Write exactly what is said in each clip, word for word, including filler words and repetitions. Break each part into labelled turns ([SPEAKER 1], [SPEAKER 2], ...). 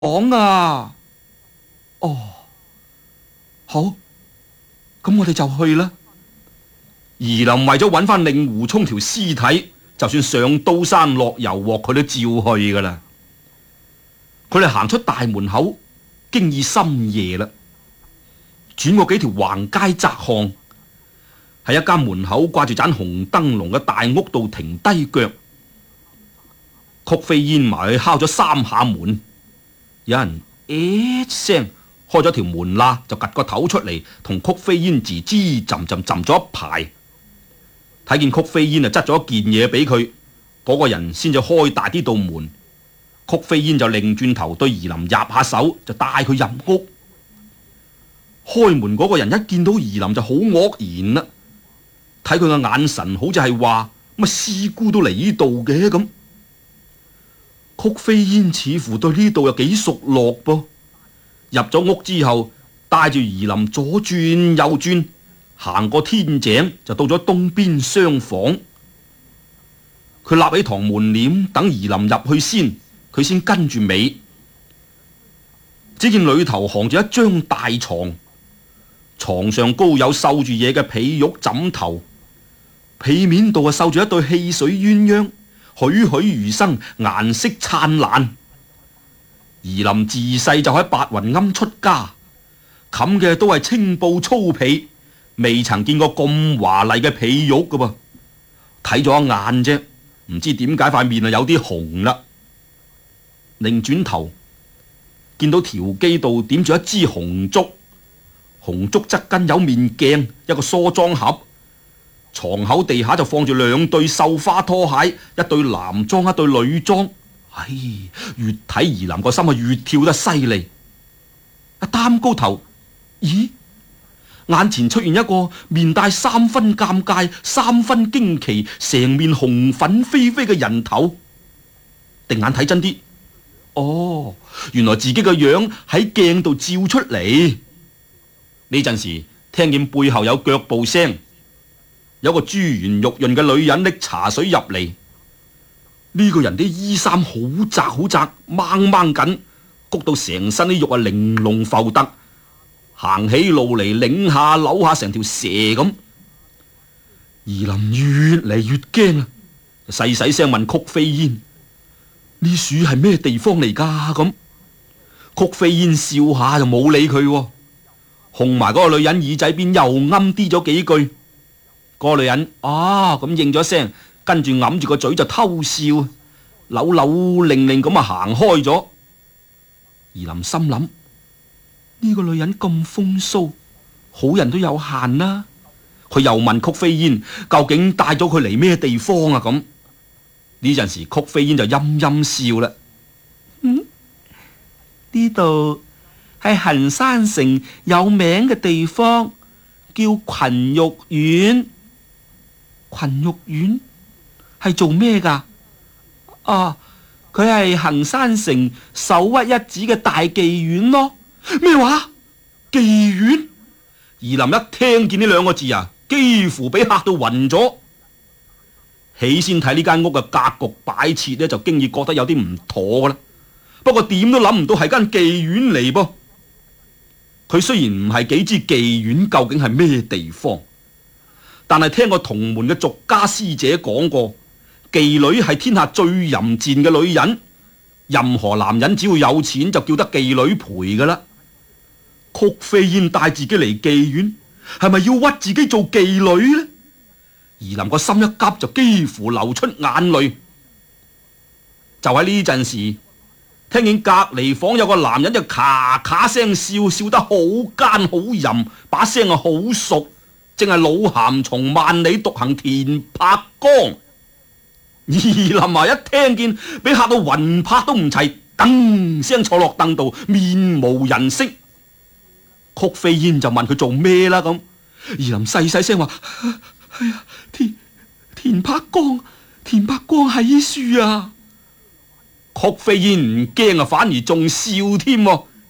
[SPEAKER 1] 講啊！哦，好，咁我哋就去啦。夷林為咗揾翻令狐沖條屍體，就算上刀山落油鑊，佢都照去噶啦。佢哋行出大門口，經已深夜啦。轉過幾條橫街窄巷，喺一間門口掛住盞紅燈籠嘅大屋度停低腳。曲飛煙埋去敲咗三下門，有人誒聲開咗條門罅，就趷個頭出嚟，同曲飛煙吱吱浸浸浸咗一排。睇見曲飛煙啊，執咗一件嘢俾佢，嗰個人先至開大啲道門。曲飛煙就擰轉頭對夷林入下手，就帶佢入屋。開門嗰個人一見到夷林就好愕然啦，睇佢個眼神好似係話乜師姑都嚟呢度嘅咁。曲飛煙似乎對呢度有幾熟絡噃。入咗屋之後，帶住夷林左轉右轉，行過天井就到咗東邊廂房。佢立起堂門簾，等夷林入去先，佢先跟住尾。只見裏頭行住一張大床，床上高有繡住嘢嘅被褥枕頭，被面度啊繡住一對戲水鴛鴦，栩栩如生，顏色燦爛。夷林自細就喺白雲庵出家，冚嘅都係青布粗被，未曾見過咁華麗嘅被褥噶噃。睇咗一眼啫，唔知點解塊面啊有啲紅啦。擰轉頭見到條機度點住一支紅燭，紅燭側跟有面鏡，一個梳妝盒，床口地下就放住兩對繡花拖鞋，一對男裝一對女裝。唉，越睇夷林個心啊越跳得犀利。一擔高頭，咦？眼前出現一個面帶三分尷尬、三分驚奇、成面紅粉飛飛嘅人頭。定眼睇真啲，哦，原來自己個樣喺鏡度照出嚟。呢陣時聽見背後有腳步聲，有個珠圓玉潤嘅女人拎茶水入嚟。呢個人啲衣衫好窄好窄，掹掹緊，谷到成身啲肉啊玲瓏浮凸，行起路嚟擰下扭下成條蛇咁。夷林越嚟越驚啊，細細聲問曲飛煙：呢處係咩地方嚟噶？咁曲飛煙笑下就冇理佢，控埋嗰個女人耳仔邊又啱啲咗幾句。嗰個女人啊咁應咗聲，跟住揞住個嘴就偷笑，扭扭擰擰咁啊行開咗。夷林心諗，呢個女人咁風騷，好人都有限啦。佢又問曲飛煙究竟帶咗佢嚟咩地方啊？咁呢陣時曲飛煙就陰陰笑啦。嗯，呢度係衡山城有名嘅地方，叫群玉院。群玉院係做咩噶？啊，佢係衡山城首屈一指嘅大妓院咯。咩話？妓院？夷林一聽見呢兩個字啊，幾乎俾嚇到暈咗。起先睇呢間屋嘅格局擺設呢，就經已覺得有啲唔妥啦。不過點都諗唔到係間妓院嚟噃。佢雖然唔係幾知妓院究竟係咩地方，但係聽過同門嘅俗家師姐講過，妓女係天下最淫賤嘅女人，任何男人只要有錢就叫得妓女陪噶啦。曲飛煙帶自己嚟妓院，係咪要屈自己做妓女呢？夷林個心一急就幾乎流出眼淚。就喺呢陣時，聽見隔籬房有個男人就咔咔聲笑，笑得好奸好淫，把聲啊好熟，正係老鹹蟲萬里獨行田伯光。夷林啊一聽見，俾嚇到魂魄都唔齊，噔聲坐落凳度，面無人色。曲飛煙就問佢做咩啦咁，夷林細細聲話：哎呀，田田伯光，田伯光喺呢處啊！曲飛煙唔驚啊，反而仲笑添。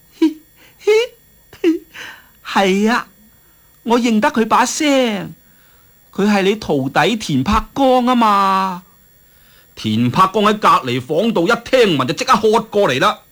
[SPEAKER 1] 係啊，我認得佢把聲，佢係你徒弟田伯光啊嘛。田伯光喺隔籬房度一聽聞就即刻喝過嚟啦。